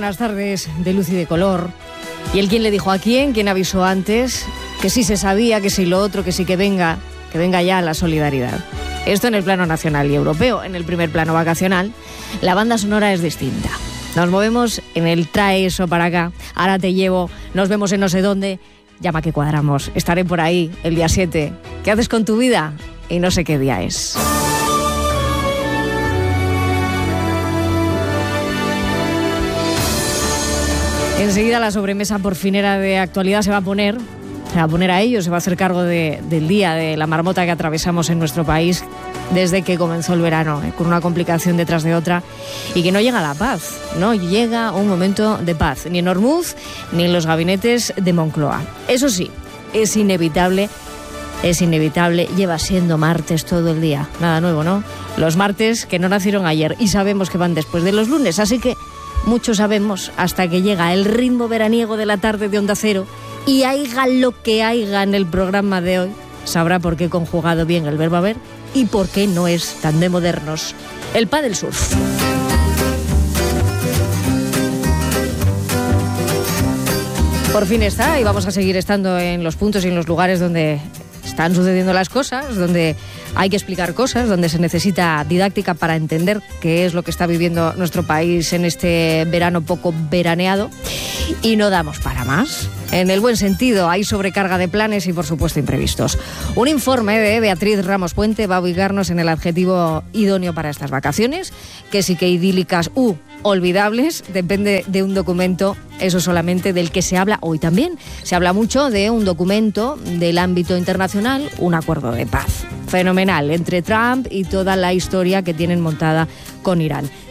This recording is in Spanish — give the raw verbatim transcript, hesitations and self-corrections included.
buenas tardes de luz y de color. ¿Y el quién le dijo a quién? ¿Quién avisó antes? Que sí se sabía, que sí lo otro, que sí que venga, que venga ya la solidaridad. Esto en el plano nacional y europeo. En el primer plano vacacional, la banda sonora es distinta. Nos movemos en el trae eso para acá, ahora te llevo, nos vemos en no sé dónde, llama que cuadramos, estaré por ahí el día siete. ¿Qué haces con tu vida? Y no sé qué día es. Enseguida la sobremesa porfinera de actualidad se va a poner, se va a poner a ello, se va a hacer cargo de, del día, de la marmota que atravesamos en nuestro país desde que comenzó el verano, eh, con una complicación detrás de otra, y que no llega la paz, no llega un momento de paz, ni en Ormuz, ni en los gabinetes de Moncloa. Eso sí, es inevitable, es inevitable, lleva siendo martes todo el día, nada nuevo, ¿no? Los martes que no nacieron ayer y sabemos que van después de los lunes, así que muchos sabemos hasta que llega el ritmo veraniego de la tarde de Onda Cero y haiga lo que haiga en el programa de hoy, sabrá por qué he conjugado bien el verbo haber y por qué no es tan de modernos el pádel surf. Por fin está y vamos a seguir estando en los puntos y en los lugares donde están sucediendo las cosas, donde hay que explicar cosas, donde se necesita didáctica para entender qué es lo que está viviendo nuestro país en este verano poco veraneado. Y no damos para más. En el buen sentido, hay sobrecarga de planes y, por supuesto, imprevistos. Un informe de Beatriz Ramos Puente va a ubicarnos en el adjetivo idóneo para estas vacaciones, que sí que idílicas u olvidables, depende de un documento, eso solamente del que se habla hoy también. Se habla mucho de un documento del ámbito internacional, un acuerdo de paz. Fenomenal, entre Trump y toda la historia que tienen montada con Irán.